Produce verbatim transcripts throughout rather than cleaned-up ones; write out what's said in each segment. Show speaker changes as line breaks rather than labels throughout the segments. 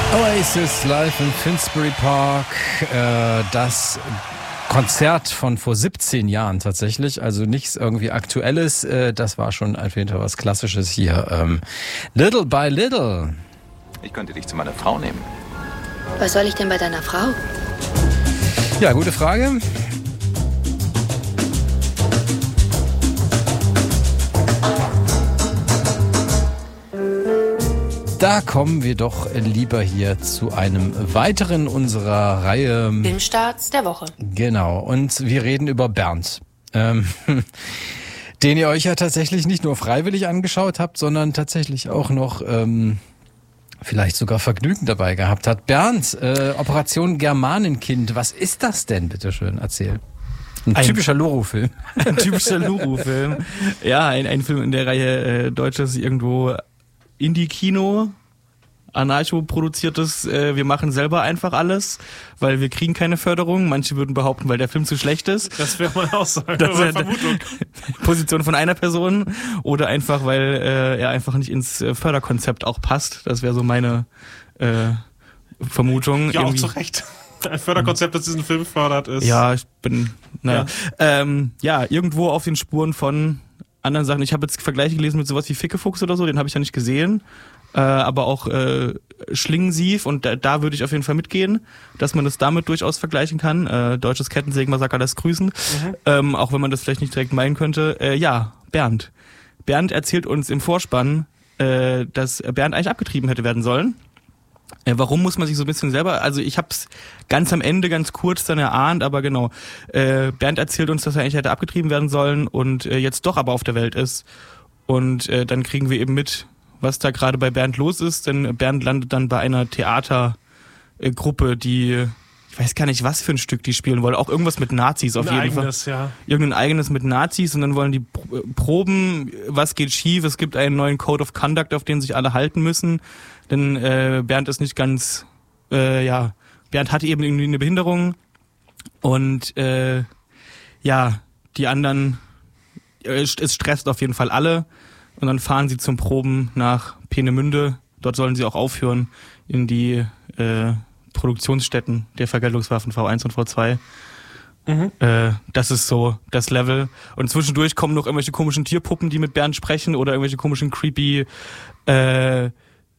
Oasis live im Finsbury Park. Äh, das Konzert von vor siebzehn Jahren tatsächlich, also nichts irgendwie Aktuelles. Äh, das war schon auf jeden Fall was Klassisches hier. Ähm, Little by Little.
Ich könnte dich zu meiner Frau nehmen.
Was soll ich denn bei deiner Frau?
Ja, gute Frage. Da kommen wir doch lieber hier zu einem weiteren unserer Reihe
Filmstarts der Woche.
Genau, und wir reden über Bernd, ähm, den ihr euch ja tatsächlich nicht nur freiwillig angeschaut habt, sondern tatsächlich auch noch ähm, vielleicht sogar Vergnügen dabei gehabt habt. Bernd, äh, Operation Germanenkind, was ist das denn, bitteschön, erzähl. Ein, ein typischer Luru-Film.
Ein typischer Luru-Film. Ja, ein, ein Film in der Reihe äh, Deutsches irgendwo Indie-Kino, anarcho-produziertes, äh, wir machen selber einfach alles, weil wir kriegen keine Förderung. Manche würden behaupten, weil der Film zu schlecht ist.
Das wäre meine Aussage,
das
oder Vermutung.
Position von einer Person. Oder einfach, weil äh, er einfach nicht ins äh, Förderkonzept auch passt. Das wäre so meine äh, Vermutung.
Ja,
Irgendwie.
auch zu Recht. Ein Förderkonzept, das diesen Film fördert, ist...
Ja, ich bin, naja.
Ja,
ähm, ja irgendwo auf den Spuren von anderen Sachen. Ich habe jetzt Vergleiche gelesen mit sowas wie Fickefuchs oder so, den habe ich ja nicht gesehen. Äh, aber auch äh, Schlingensief, und da, da würde ich auf jeden Fall mitgehen, dass man das damit durchaus vergleichen kann. Äh, deutsches Kettensägenmassaker, das Grüßen. Mhm. Ähm, auch wenn man das vielleicht nicht direkt meinen könnte. Äh, ja, Bernd. Bernd erzählt uns im Vorspann, äh, dass Bernd eigentlich abgetrieben hätte werden sollen. Äh, warum, muss man sich so ein bisschen selber, also ich hab's ganz am Ende ganz kurz dann erahnt, aber genau, äh, Bernd erzählt uns, dass er eigentlich hätte abgetrieben werden sollen und äh, jetzt doch aber auf der Welt ist, und äh, dann kriegen wir eben mit, was da gerade bei Bernd los ist, denn Bernd landet dann bei einer Theatergruppe, die, ich weiß gar nicht, was für ein Stück die spielen wollen, auch irgendwas mit Nazis auf
ein
jeden
eigenes,
Fall.
Ja.
Irgendein eigenes mit Nazis, und dann wollen die proben, was geht schief, es gibt einen neuen Code of Conduct, auf den sich alle halten müssen. Denn äh, Bernd ist nicht ganz, äh, ja, Bernd hat eben irgendwie eine Behinderung, und äh, ja, die anderen, äh, es stresst auf jeden Fall alle, und dann fahren sie zum Proben nach Peenemünde. Dort sollen sie auch aufhören in die äh, Produktionsstätten der Vergeltungswaffen V eins und V zwei. Mhm. Äh, das ist so das Level. Und zwischendurch kommen noch irgendwelche komischen Tierpuppen, die mit Bernd sprechen, oder irgendwelche komischen creepy äh,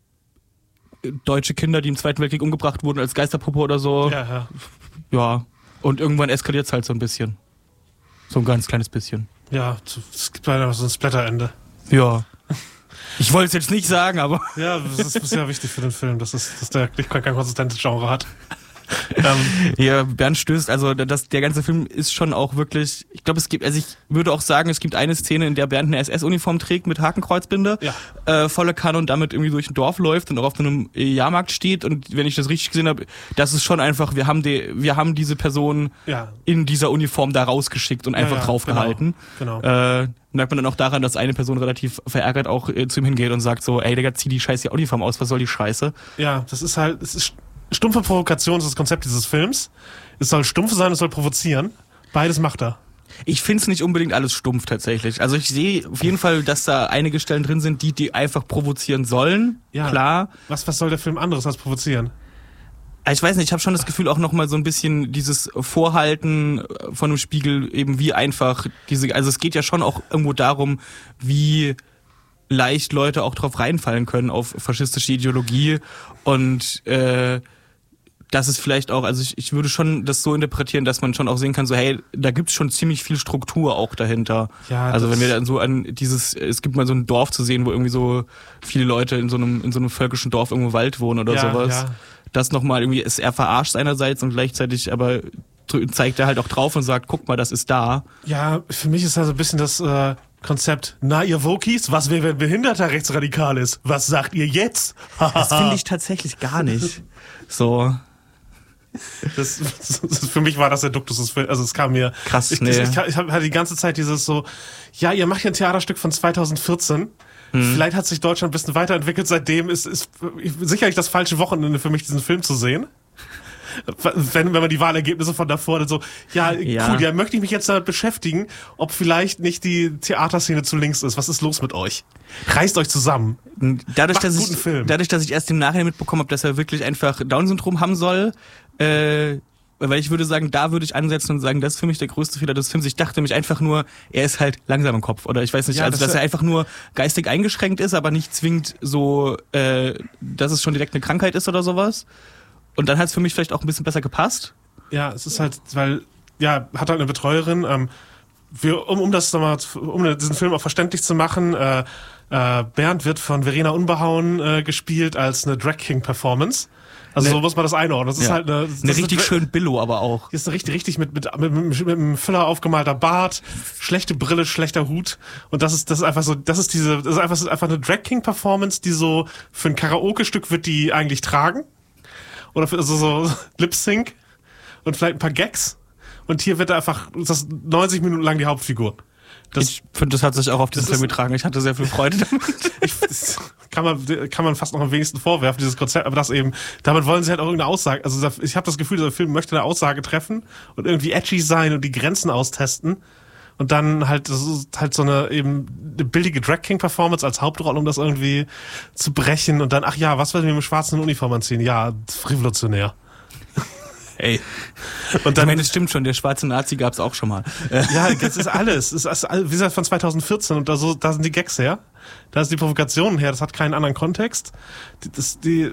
deutsche Kinder, die im Zweiten Weltkrieg umgebracht wurden als Geisterpuppe oder so.
Ja, ja.
Ja. Und irgendwann eskaliert es halt so ein bisschen. So ein ganz kleines bisschen.
Ja, es gibt leider so ein Splatter-Ende.
Ja. Ich wollte es jetzt nicht sagen, aber...
Ja, das ist, das ist ja wichtig für den Film, dass, es, dass der nicht kein konsistentes Genre hat. ähm,
ja, Bernd stößt, also das, der ganze Film ist schon auch wirklich, ich glaube, es gibt, also ich würde auch sagen, es gibt eine Szene, in der Bernd eine S S-Uniform trägt mit Hakenkreuzbinde, ja. äh, volle Kanne, und damit irgendwie durch ein Dorf läuft und auch auf einem Jahrmarkt steht, und wenn ich das richtig gesehen habe, das ist schon einfach, wir haben die, wir haben diese Person
ja.
in dieser Uniform da rausgeschickt und einfach
ja, ja,
draufgehalten.
Genau, genau.
Äh, merkt man dann auch daran, dass eine Person relativ verärgert auch äh, zu ihm hingeht und sagt so, ey Digga, zieh die scheiß Uniform aus, was soll die Scheiße?
Ja, das ist halt, es ist stumpfe Provokation, ist das Konzept dieses Films. Es soll stumpf sein, es soll provozieren. Beides macht er.
Ich find's nicht unbedingt alles stumpf tatsächlich. Also ich sehe auf jeden Fall, dass da einige Stellen drin sind, die die einfach provozieren sollen.
Ja,
klar.
Was, was soll der Film anderes als provozieren?
Ich weiß nicht, ich habe schon das Gefühl, auch nochmal so ein bisschen dieses Vorhalten von einem Spiegel, eben wie einfach diese, also es geht ja schon auch irgendwo darum, wie leicht Leute auch drauf reinfallen können auf faschistische Ideologie, und äh, das ist vielleicht auch, also ich, ich würde schon das so interpretieren, dass man schon auch sehen kann, so hey, da gibt's schon ziemlich viel Struktur auch dahinter.
Ja,
also wenn wir dann so an dieses, es gibt mal so ein Dorf zu sehen, wo irgendwie so viele Leute in so einem in so einem völkischen Dorf irgendwo im Wald wohnen oder
ja,
sowas.
Ja.
Das nochmal irgendwie ist er verarscht einerseits, und gleichzeitig aber zeigt er halt auch drauf und sagt, guck mal, das ist da.
Ja, für mich ist da so ein bisschen das äh, Konzept, na ihr Wokies, was wäre, wenn behinderter rechtsradikal ist? Was sagt ihr jetzt?
Das finde ich tatsächlich gar nicht. So.
Das, das, für mich war das der Duktus des Films. Also es kam mir...
Krass,
ich,
nee.
ich, ich, ich hatte die ganze Zeit dieses so, ja, ihr macht ja ein Theaterstück von zweitausendvierzehn. Hm. Vielleicht hat sich Deutschland ein bisschen weiterentwickelt. Seitdem ist, ist sicherlich das falsche Wochenende für mich, diesen Film zu sehen. wenn, wenn man die Wahlergebnisse von davor dann so, ja,
Ja.
cool, ja, möchte ich mich jetzt damit beschäftigen, ob vielleicht nicht die Theaterszene zu links ist. Was ist los mit euch? Reißt euch zusammen.
Dadurch,
Macht
dass
einen
ich,
guten Film.
dadurch, dass ich erst im Nachhinein mitbekommen habe, dass er wirklich einfach Down-Syndrom haben soll, äh, weil ich würde sagen, da würde ich ansetzen und sagen, das ist für mich der größte Fehler des Films. Ich dachte nämlich einfach nur, er ist halt langsam im Kopf. Oder ich weiß nicht,
Ja,
also
das
dass er einfach nur geistig eingeschränkt ist, aber nicht zwingend so, äh, dass es schon direkt eine Krankheit ist oder sowas. Und dann hat es für mich vielleicht auch ein bisschen besser gepasst.
Ja, es ist halt, weil, ja, hat halt eine Betreuerin, ähm, wir, um, um das nochmal, um diesen Film auch verständlich zu machen, äh, äh, Bernd wird von Verena Unbehauen äh, gespielt als eine Drag King Performance. Also
Ne-
so muss man das einordnen. Das ist
Ja.
halt eine, das
Eine
ist
richtig
eine,
schön Billo aber auch.
Hier ist richtig, richtig mit, mit, mit, mit, mit einem Füller aufgemalter Bart, schlechte Brille, schlechter Hut. Und das ist, das ist einfach so, das ist diese, das ist einfach, das ist einfach eine Drag King Performance, die so, für ein Karaoke-Stück wird die eigentlich tragen. Oder für so, so Lip Sync. Und vielleicht ein paar Gags. Und hier wird er einfach, das ist neunzig Minuten lang die Hauptfigur. Das,
Ich finde, das hat sich auch auf diesen
das ist-
Film getragen. Ich hatte sehr viel Freude damit.
ich, das kann man, kann man fast noch am wenigsten vorwerfen, dieses Konzept, aber das eben, damit wollen sie halt auch irgendeine Aussage, also da- ich habe das Gefühl, dieser Film möchte eine Aussage treffen und irgendwie edgy sein und die Grenzen austesten und dann halt, das ist halt so eine eben eine billige Drag King Performance als Hauptrolle, um das irgendwie zu brechen und dann, ach ja, was werden wir mit schwarzen Uniform anziehen? Ja, revolutionär.
Ey.
Und
Ich
dann,
meine, es stimmt schon, der schwarze Nazi gab es auch schon mal. Äh,
ja, das ist alles. Das ist, all- wie gesagt, von zwanzig vierzehn und da, so, da sind die Gags her. Da sind die Provokationen her. Das hat keinen anderen Kontext. Die, das, die,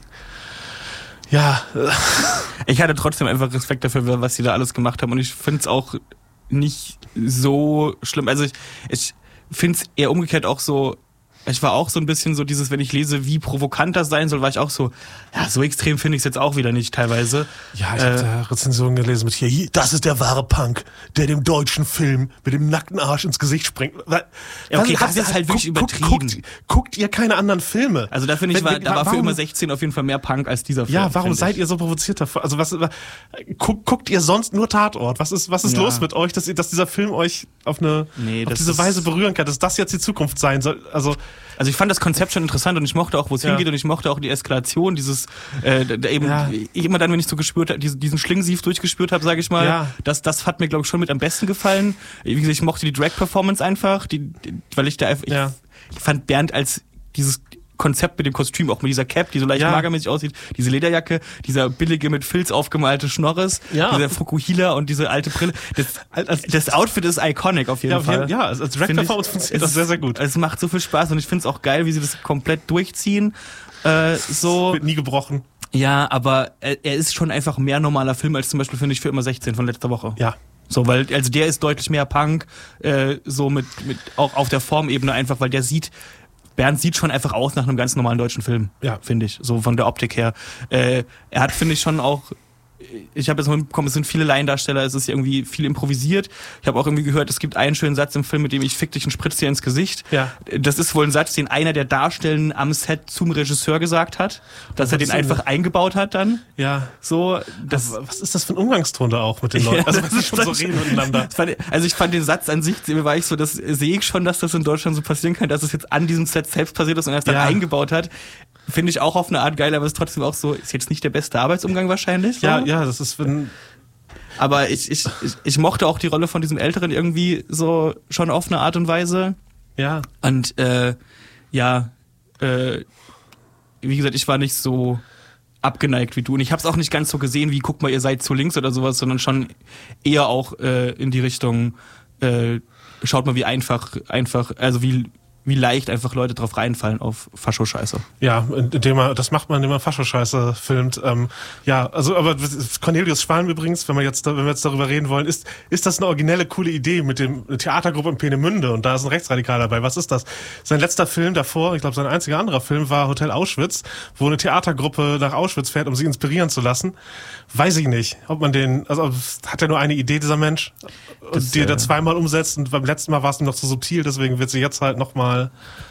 ja, äh,
Ich hatte trotzdem einfach Respekt dafür, was sie da alles gemacht haben und ich finde es auch nicht so schlimm. Also ich, ich finde es eher umgekehrt auch so, ich war auch so ein bisschen so dieses, wenn ich lese, wie provokant das sein soll, war ich auch so, ja, so extrem finde ich es jetzt auch wieder nicht teilweise.
ja, ich
Äh,
habe da Rezensionen gelesen mit hier, hier, das ist der wahre Punk, der dem deutschen Film mit dem nackten Arsch ins Gesicht springt. Wa-
Ja, okay,
was-
das ist halt wirklich übertrieben.
Guckt, guckt ihr keine anderen Filme?
Also da finde ich,
Wenn-
war, da war für
warum-
immer sechzehn auf jeden Fall mehr Punk als dieser Film.
Ja, warum
finde
seid
ich.
ihr so provoziert davor? Also was guckt, guckt ihr sonst nur Tatort? Was ist was ist
Ja.
los mit euch, dass ihr, dass dieser Film euch auf eine
Nee,
auf
das
diese
ist-
Weise berühren kann, dass das jetzt die Zukunft sein soll? Also
Also ich fand das Konzept schon interessant und ich mochte auch, wo es
Ja.
hingeht und ich mochte auch die Eskalation, dieses äh, da- da eben
Ja.
ich immer dann, wenn ich so gespürt habe, diesen, diesen Schlingensief durchgespürt habe, sage ich mal,
Ja.
das das hat mir glaube ich schon mit am besten gefallen. Wie gesagt, ich mochte die Drag Performance einfach, die, die weil ich da einfach ich,
Ja.
ich fand Bernd als dieses Konzept mit dem Kostüm, auch mit dieser Cap, die so leicht
Ja.
magermäßig aussieht, diese Lederjacke, dieser billige mit Filz aufgemalte Schnorres,
Ja.
dieser Fukuhila und diese alte Brille. Das, das Outfit ist iconic auf jeden
ja, auf
Fall.
jeden- ja, als als Drag
Find ich-
Performance funktioniert das
es-
sehr sehr gut.
Es macht so viel Spaß und ich finde es auch geil, wie sie das komplett durchziehen. Äh, so,
Wird nie gebrochen.
ja, aber er, er ist schon einfach mehr normaler Film als zum Beispiel, finde ich, für immer sechzehn von letzter Woche.
Ja.
So, weil, also der ist deutlich mehr Punk, äh, so mit, mit, auch auf der Formebene einfach, weil der sieht, Bernd sieht schon einfach aus nach einem ganz normalen deutschen Film,
Ja.
finde ich, so von der Optik her. Äh, er hat, finde ich, schon auch, ich habe jetzt mal mitbekommen, es sind viele Laiendarsteller, es ist irgendwie viel improvisiert. Ich habe auch irgendwie gehört, es gibt einen schönen Satz im Film, mit dem ich fick dich und spritz dir ins Gesicht.
Ja.
Das ist wohl ein Satz, den einer der Darstellenden am Set zum Regisseur gesagt hat, dass
Oh,
er den
das ist
einfach eingebaut hat dann.
Ja.
So, das,
Was ist das für ein Umgangston da auch mit den Leuten?
Ja,
Also
das
was ist
ist
schon so
das-
reden miteinander.
Das fand ich- Also ich fand den Satz an sich, war ich so, das sehe ich schon, dass das in Deutschland so passieren kann, dass es jetzt an diesem Set selbst passiert ist und er es dann
Ja.
eingebaut hat. Finde ich auch auf eine Art geil, aber es ist trotzdem auch so, ist jetzt nicht der beste Arbeitsumgang wahrscheinlich. So.
Ja, ja, das ist wenn
Aber ich, ich, ich, ich mochte auch die Rolle von diesem Älteren irgendwie so schon auf eine Art und Weise.
ja.
Und äh, ja, äh, wie gesagt, ich war nicht so abgeneigt wie du. Und ich habe es auch nicht ganz so gesehen, wie guck mal, ihr seid zu links oder sowas, sondern schon eher auch äh, in die Richtung, äh, schaut mal, wie einfach, einfach, also wie, wie leicht einfach Leute drauf reinfallen auf Fascho-Scheiße.
Ja, indem man, das macht man, indem man Fascho-Scheiße filmt. Ähm, ja, also, aber Cornelius Schwalm übrigens, wenn wir jetzt, wenn wir jetzt darüber reden wollen, ist, ist das eine originelle, coole Idee mit dem eine Theatergruppe in Peenemünde und da ist ein Rechtsradikal dabei. Was ist das? Sein letzter Film davor, ich glaube, sein einziger anderer Film war Hotel Auschwitz, wo eine Theatergruppe nach Auschwitz fährt, um sich inspirieren zu lassen. Weiß ich nicht, ob man den, also hat er nur eine Idee, dieser Mensch, und
Das,
die er
äh,
da zweimal umsetzt und beim letzten Mal war es ihm noch zu subtil, deswegen wird sie jetzt halt nochmal.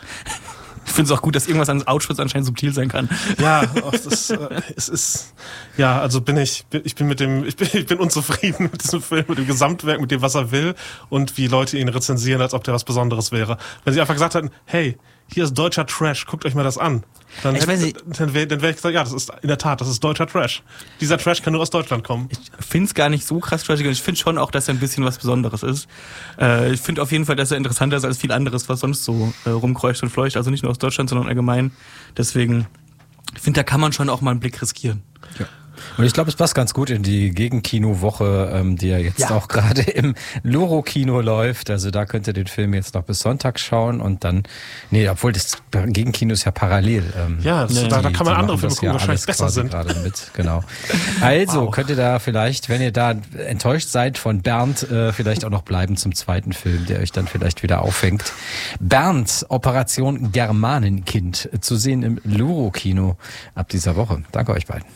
Ich finde es auch gut, dass irgendwas an Auschwitz anscheinend subtil sein kann.
Ja, ach, das, äh, es ist, ja, also bin ich, bin, ich bin mit dem, ich bin, ich bin unzufrieden mit diesem Film, mit dem Gesamtwerk, mit dem, was er will und wie Leute ihn rezensieren, als ob der was Besonderes wäre. Wenn sie einfach gesagt hätten, hey, hier ist deutscher Trash, guckt euch mal das an. Dann,
Ich
hätte,
weiß nicht.
dann wäre dann wär ich gesagt, ja, das ist in der Tat, das ist deutscher Trash. Dieser Trash kann nur aus Deutschland kommen.
Ich finde es gar nicht so krass trashig und ich finde schon auch, dass er ein bisschen was Besonderes ist. Äh, ich finde auf jeden Fall, dass er interessanter ist als viel anderes, was sonst so äh, rumkreucht und fleucht. Also nicht nur aus Deutschland, sondern allgemein. Deswegen, ich finde, da kann man schon auch mal einen Blick riskieren.
Ja. Und ich glaube, es passt ganz gut in die Gegenkino-Woche, ähm, die ja jetzt
Ja.
auch gerade im Loro-Kino läuft. Also da könnt ihr den Film jetzt noch bis Sonntag schauen und dann, nee, obwohl das Gegenkino ist ja parallel. Ähm,
Ja, das, da, da kann man
die
andere
machen
Filme
das
gucken,
ja
wahrscheinlich
alles
besser
quasi
sind.
gerade mit, genau. Also
Wow.
könnt ihr da vielleicht, wenn ihr da enttäuscht seid von Bernd, äh, vielleicht auch noch bleiben zum zweiten Film, der euch dann vielleicht wieder auffängt. Bernd, Operation Germanenkind, zu sehen im Loro-Kino ab dieser Woche. Danke euch beiden.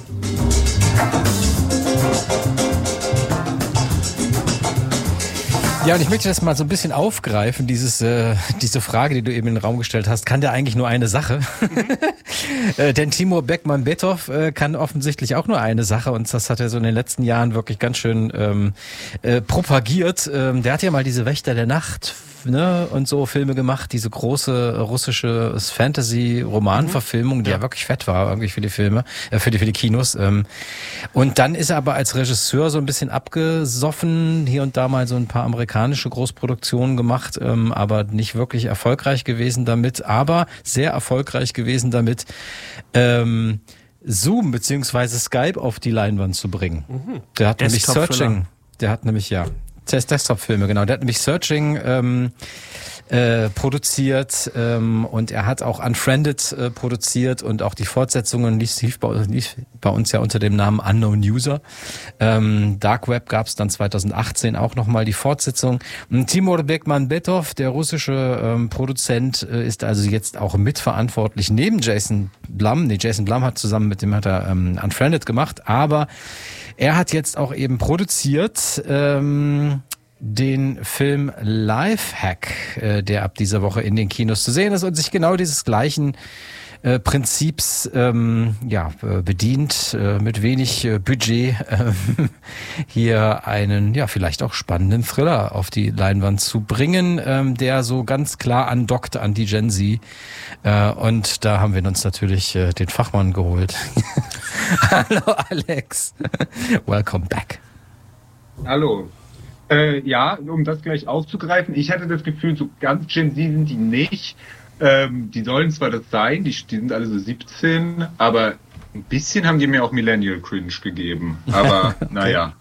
Ja, und ich möchte das mal so ein bisschen aufgreifen, dieses, äh, diese Frage, die du eben in den Raum gestellt hast. Kann der eigentlich nur eine Sache? äh, denn Timur Bekmambetov äh, kann offensichtlich auch nur eine Sache und das hat er so in den letzten Jahren wirklich ganz schön ähm, äh, propagiert. Ähm, der hat ja mal diese Wächter der Nacht, ne, und so Filme gemacht, diese große russische Fantasy-Roman-Verfilmung, die ja. ja wirklich fett war, irgendwie für die Filme, äh, für die, für die Kinos. Ähm. Und dann ist er aber als Regisseur so ein bisschen abgesoffen, hier und da mal so ein paar amerikanische Großproduktionen gemacht, ähm, aber nicht wirklich erfolgreich gewesen damit, aber sehr erfolgreich gewesen damit, ähm, Zoom beziehungsweise Skype auf die Leinwand zu bringen. Mhm. Der hat nämlich Searching, der hat nämlich, ja, Desktop-Filme, genau. Der hat nämlich Searching ähm, äh, produziert ähm, und er hat auch Unfriended äh, produziert und auch die Fortsetzungen lief, lief, bei, lief bei uns ja unter dem Namen Unknown User. Ähm, Dark Web gab es dann zwanzig achtzehn auch nochmal die Fortsetzung. Und Timur Bekmambetov, der russische ähm, Produzent, äh, ist also jetzt auch mitverantwortlich neben Jason Blum. Nee, Jason Blum hat zusammen mit dem hat er ähm, Unfriended gemacht, aber er hat jetzt auch eben produziert ähm, den Film Lifehack, äh, der ab dieser Woche in den Kinos zu sehen ist und sich genau dieses gleichen äh, Prinzips ähm, ja äh, bedient, äh, mit wenig äh, Budget äh, hier einen ja vielleicht auch spannenden Thriller auf die Leinwand zu bringen, ähm, der so ganz klar andockt an die Gen Z. Äh, und da haben wir uns natürlich äh, den Fachmann geholt. Hallo Alex, welcome back.
Hallo. Äh, ja, um das gleich aufzugreifen, ich hatte das Gefühl, so ganz Gen Z sind die nicht. Ähm, die sollen zwar das sein, die, die sind alle so siebzehn, aber ein bisschen haben die mir auch Millennial Cringe gegeben. Aber okay. Naja,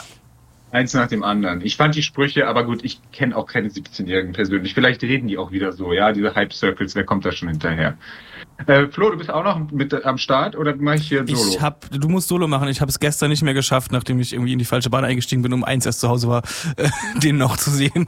eins nach dem anderen. Ich fand die Sprüche, aber gut, ich kenne auch keine siebzehnjährigen persönlich. Vielleicht reden die auch wieder so, ja, diese Hype-Circles, wer kommt da schon hinterher? Äh, Flo, du bist auch noch mit am Start oder mach ich hier Solo?
Ich hab, du musst Solo machen. Ich habe es gestern nicht mehr geschafft, nachdem ich irgendwie in die falsche Bahn eingestiegen bin, um eins erst zu Hause war, äh, den noch zu sehen.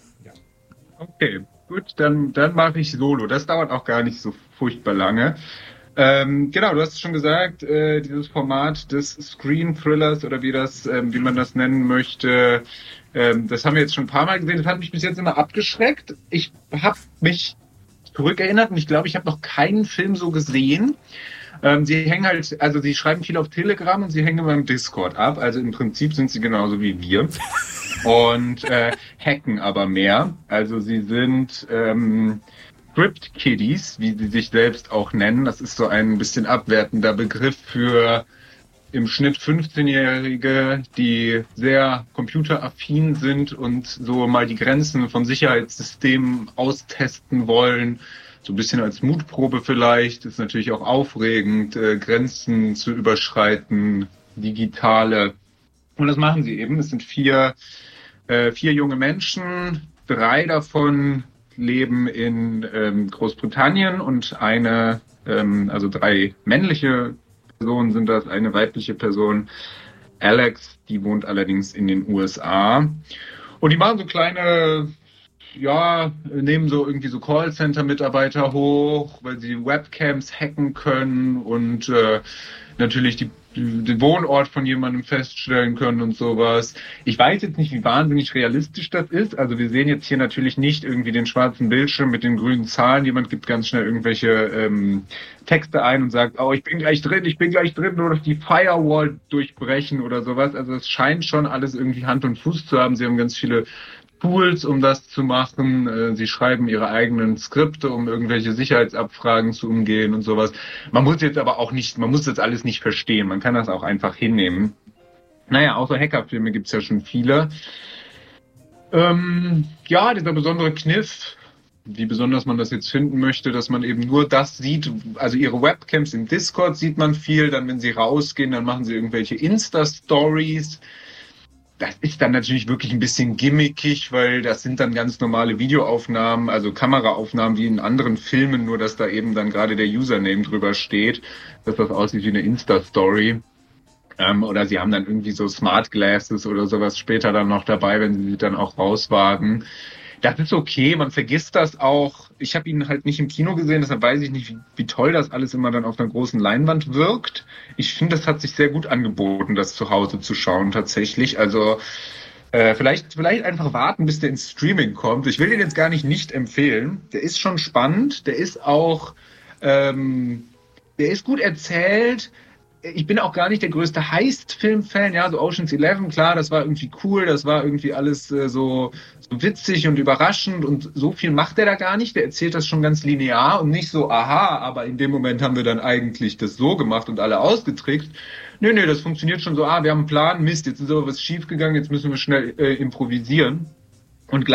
Okay, gut, dann, dann mache ich Solo. Das dauert auch gar nicht so furchtbar lange. Ähm, genau, du hast es schon gesagt, äh, dieses Format des Screen Thrillers oder wie das, ähm, wie man das nennen möchte, ähm, das haben wir jetzt schon ein paar Mal gesehen. Das hat mich bis jetzt immer abgeschreckt. Ich habe mich zurückerinnert und ich glaube, ich habe noch keinen Film so gesehen. Ähm, sie hängen halt, also sie schreiben viel auf Telegram und sie hängen beim Discord ab. Also im Prinzip sind sie genauso wie wir und äh, hacken aber mehr. Also sie sind ähm, Script Kiddies, wie sie sich selbst auch nennen. Das ist so ein bisschen abwertender Begriff für im Schnitt fünfzehnjährige, die sehr computeraffin sind und so mal die Grenzen von Sicherheitssystemen austesten wollen. So ein bisschen als Mutprobe vielleicht. Ist natürlich auch aufregend, äh, Grenzen zu überschreiten, digitale. Und das machen sie eben. Es sind vier, äh, vier junge Menschen. Drei davon leben in ähm, Großbritannien und eine, ähm, also drei männliche Personen sind das, eine weibliche Person, Alex, die wohnt allerdings in den U S A. Und die machen so kleine, ja, nehmen so irgendwie so Callcenter-Mitarbeiter hoch, weil sie Webcams hacken können und äh, natürlich die den Wohnort von jemandem feststellen können und sowas. Ich weiß jetzt nicht, wie wahnsinnig realistisch das ist. Also wir sehen jetzt hier natürlich nicht irgendwie den schwarzen Bildschirm mit den grünen Zahlen. Jemand gibt ganz schnell irgendwelche ähm, Texte ein und sagt, oh, ich bin gleich drin, ich bin gleich drin, nur durch die Firewall durchbrechen oder sowas. Also es scheint schon alles irgendwie Hand und Fuß zu haben. Sie haben ganz viele Tools, um das zu machen. Sie schreiben ihre eigenen Skripte, um irgendwelche Sicherheitsabfragen zu umgehen und sowas. Man muss jetzt aber auch nicht, man muss das alles nicht verstehen. Man kann das auch einfach hinnehmen. Naja, außer Hackerfilme gibt's ja schon viele. Ähm, ja, dieser besondere Kniff, wie besonders man das jetzt finden möchte, dass man eben nur das sieht, also ihre Webcams im Discord sieht man viel, dann wenn sie rausgehen, dann machen sie irgendwelche Insta-Stories. Das ist dann natürlich wirklich ein bisschen gimmickig, weil das sind dann ganz normale Videoaufnahmen, also Kameraaufnahmen wie in anderen Filmen, nur dass da eben dann gerade der Username drüber steht, dass das aussieht wie eine Insta-Story. Ähm, oder sie haben dann irgendwie so Smart Glasses oder sowas später dann noch dabei, wenn sie sie dann auch rauswagen. Das ist okay, man vergisst das auch. Ich habe ihn halt nicht im Kino gesehen, deshalb weiß ich nicht, wie, wie toll das alles immer dann auf einer großen Leinwand wirkt. Ich finde, das hat sich sehr gut angeboten, das zu Hause zu schauen tatsächlich. Also äh, vielleicht, vielleicht einfach warten, bis der ins Streaming kommt. Ich will den jetzt gar nicht nicht empfehlen. Der ist schon spannend, der ist auch, ähm, der ist gut erzählt. Ich bin auch gar nicht der größte Heist-Film-Fan, ja, so Ocean's Eleven, klar, das war irgendwie cool, das war irgendwie alles äh, so, so witzig und überraschend und so viel macht er da gar nicht, der erzählt das schon ganz linear und nicht so, aha, aber in dem Moment haben wir dann eigentlich das so gemacht und alle ausgetrickst. Nö, nö, das funktioniert schon so, ah, wir haben einen Plan, Mist, jetzt ist aber was schiefgegangen, jetzt müssen wir schnell äh, improvisieren. Und